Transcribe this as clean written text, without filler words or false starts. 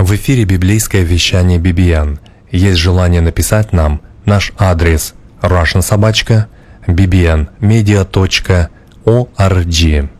В эфире библейское вещание BBN. Есть желание написать нам? Наш адрес russian@bbnmedia.org.